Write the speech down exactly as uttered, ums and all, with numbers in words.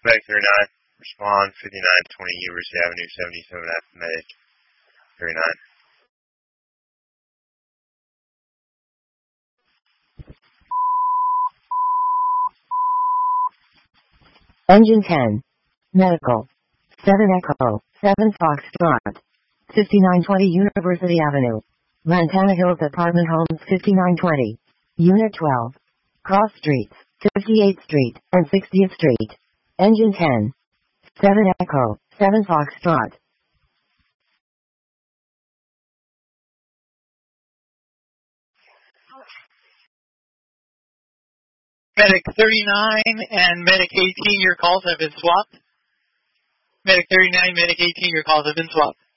Medic thirty-nine, respond fifty-nine twenty University Avenue, seventy-seven F, Medic thirty-nine. Engine ten. Medical. seven Echo, seven Foxtrot. fifty-nine twenty University Avenue. Lantana Hills Apartment Homes fifty-nine twenty. Unit twelve. Cross Streets, fifty-eighth Street, and sixtieth Street. Engine ten. seven Echo, seven Foxtrot. Medic thirty-nine and Medic eighteen, your calls have been swapped. Medic thirty-nine, Medic eighteen, your calls have been swapped.